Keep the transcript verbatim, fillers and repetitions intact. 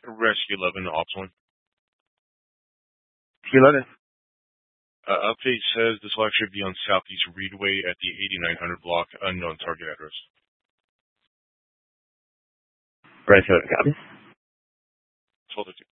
Rescue eleven, Ops one. Rescue eleven. Uh, update says this will actually be on Southeast Reedway at the eighty-nine hundred block, unknown target address. Rescue eleven, copy. twelve to two.